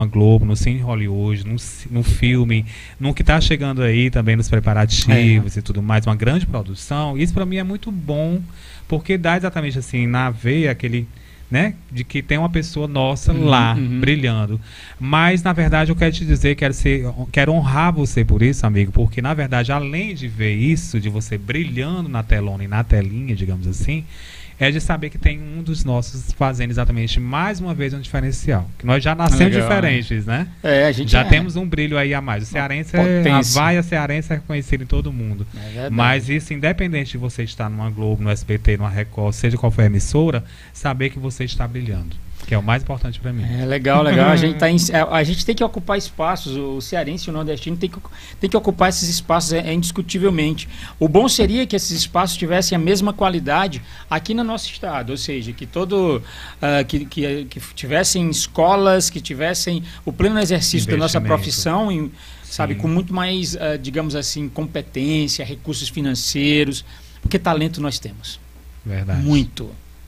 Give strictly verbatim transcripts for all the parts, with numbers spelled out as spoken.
Globo, no Cine Hollywood, no, no filme, no que está chegando aí também nos preparativos é. e tudo mais, uma grande produção. Isso para mim é muito bom, porque dá exatamente assim, na veia aquele, né, de que tem uma pessoa nossa uhum, lá, uhum. brilhando. Mas, na verdade, eu quero te dizer, quero, ser, quero honrar você por isso, amigo, porque, na verdade, além de ver isso, de você brilhando na telona e na telinha, digamos assim, é de saber que tem um dos nossos fazendo exatamente mais uma vez um diferencial. Que nós já nascemos Legal, diferentes, né? É, a gente já é. temos um brilho aí a mais. O cearense, é, a vaia cearense é reconhecido em todo mundo. É Mas isso, independente de você estar numa Globo, no S B T, numa Record, seja qual for a emissora, saber que você está brilhando. Que é o mais importante para mim. É legal, legal. A gente, tá em, a gente tem que ocupar espaços. O cearense e o nordestino tem que, tem que ocupar esses espaços, é, é indiscutivelmente. O bom seria que esses espaços tivessem a mesma qualidade aqui no nosso estado, ou seja, que todo uh, que, que, que tivessem escolas, que tivessem o pleno exercício da nossa profissão, em, sabe, com muito mais, uh, digamos assim, competência, recursos financeiros, porque talento nós temos. Verdade. Muito.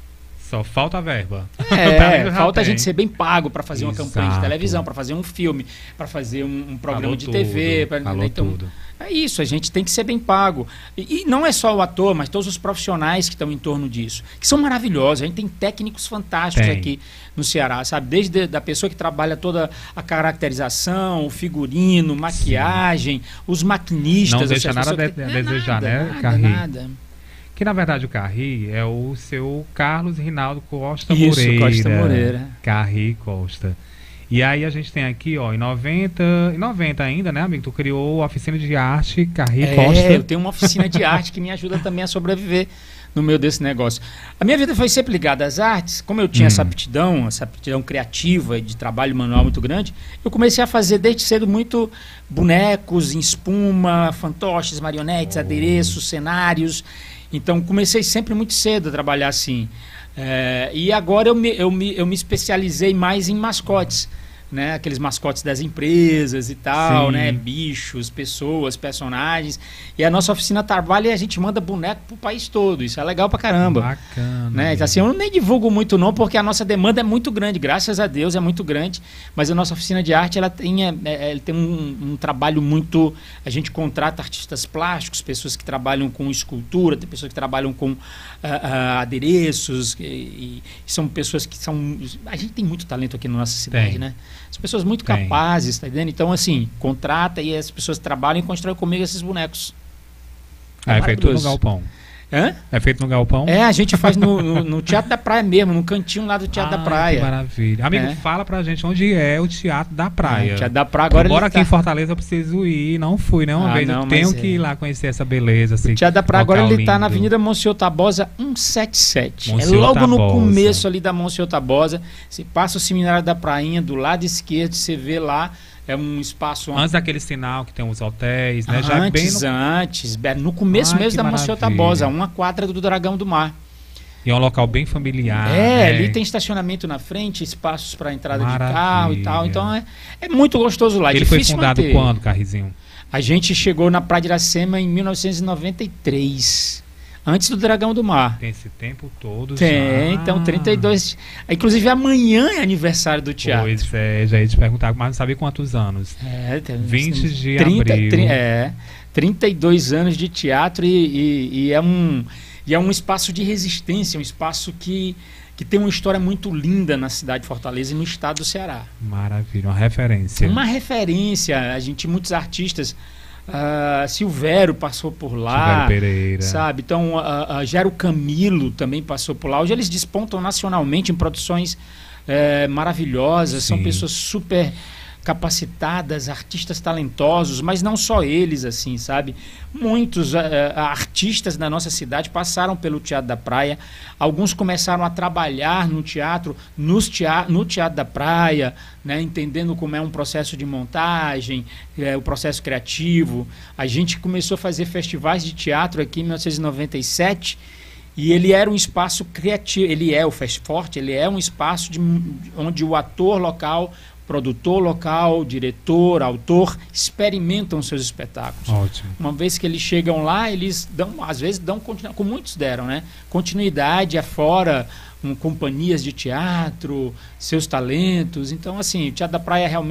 Só falta a verba. É, falta a gente ser bem pago para fazer Exato. uma campanha de televisão, para fazer um filme, para fazer um, um programa Falou de tudo. T V. Pra, Falou então, tudo. É isso, a gente tem que ser bem pago. E, e não é só o ator, mas todos os profissionais que estão em torno disso, que são maravilhosos. A gente tem técnicos fantásticos tem. aqui no Ceará, sabe? Desde a pessoa que trabalha toda a caracterização, o figurino, maquiagem, Sim. os maquinistas. Não deixa nada a de, que... desejar, nada, né, nada, Carri? Nada. Que na verdade o Carri é o seu Carlos Rinaldo Costa Isso, Moreira. Costa Moreira. Carri Costa. E aí a gente tem aqui, ó, em noventa, em noventa ainda, né, amigo? Tu criou a oficina de arte Carri é, Costa. Eu tenho uma oficina de arte que me ajuda também a sobreviver no meio desse negócio. A minha vida foi sempre ligada às artes. Como eu tinha hum. essa aptidão, essa aptidão criativa e de trabalho manual muito grande, eu comecei a fazer desde cedo muito bonecos em espuma, fantoches, marionetes, oh. adereços, cenários. Então, comecei sempre muito cedo a trabalhar assim. É, e agora eu me, eu, me, eu me especializei mais em mascotes, né? Aqueles mascotes das empresas e tal, né? Bichos, pessoas, personagens. E a nossa oficina trabalha e a gente manda boneco pro país todo. Isso é legal pra caramba. Bacana. Né? Então, assim, eu nem divulgo muito não, porque a nossa demanda é muito grande, graças a Deus é muito grande. Mas a nossa oficina de arte, ela tem, é, ela tem um, um trabalho muito... A gente contrata artistas plásticos, pessoas que trabalham com escultura, tem pessoas que trabalham com uh, uh, adereços, e, e são pessoas que são... A gente tem muito talento aqui na nossa cidade, tem. né? São pessoas muito Tem. capazes, tá entendendo? Então, assim, contrata e as pessoas trabalham e constroem comigo esses bonecos. É, é feito no galpão. Hã? É feito no galpão? É, a gente faz no, no, no Teatro da Praia mesmo, no cantinho lá do Teatro Ai, da Praia. Que maravilha. Amigo, é. fala pra gente onde é o Teatro da Praia. É, o Teatro da Praia agora. Embora aqui tá... em Fortaleza eu preciso ir, não fui, né? Uma ah, vez não, eu tenho é. que ir lá conhecer essa beleza. Assim, o Teatro da Praia agora ele está na Avenida Monsenhor Tabosa cento e setenta e sete. Monsenhor é logo Tabosa. no começo ali da Monsenhor Tabosa. Você passa o Seminário da Prainha, do lado esquerdo, você vê lá. É um espaço... Antes daquele sinal que tem os hotéis, né? Antes, Já é bem no... antes. No começo Ai, mesmo da Monsenhor Tabosa, uma quadra do Dragão do Mar. E é um local bem familiar. É, né? ali tem estacionamento na frente, espaços para entrada Maravilha. de carro e tal. Então é, é muito gostoso lá. Ele foi fundado manter. quando, Carrizinho? A gente chegou na Praia de Iracema em mil novecentos e noventa e três. Antes do Dragão do Mar. Tem esse tempo todo Tem, já. então trinta e dois... Inclusive amanhã é aniversário do teatro. Pois é, já ia te perguntar, mas não sabia quantos anos. É, tem, vinte de trinta, abril. trinta, é, trinta e dois anos de teatro e, e, e, é um, e é um espaço de resistência, um espaço que, que tem uma história muito linda na cidade de Fortaleza e no estado do Ceará. Maravilha, uma referência. Uma referência, a gente, muitos artistas... Uh, Silvério passou por lá, Silvério Pereira, sabe? Então, uh, uh, Gero Camilo também passou por lá. Hoje eles despontam nacionalmente em produções uh, maravilhosas. Sim. São pessoas super capacitadas, artistas talentosos, mas não só eles, assim, sabe? Muitos uh, artistas da nossa cidade passaram pelo Teatro da Praia. Alguns começaram a trabalhar no teatro, nos teatro, no Teatro da Praia, né? Entendendo como é um processo de montagem, é, o processo criativo. A gente começou a fazer festivais de teatro aqui em mil novecentos e noventa e sete e ele era um espaço criativo. Ele é o Fest Forte, ele é um espaço de, onde o ator local produtor local, diretor, autor, experimentam seus espetáculos. Ótimo. Uma vez que eles chegam lá, eles dão, às vezes dão continuidade, como muitos deram, né? Continuidade afora, um, companhias de teatro, seus talentos. Então, assim, o Teatro da Praia realmente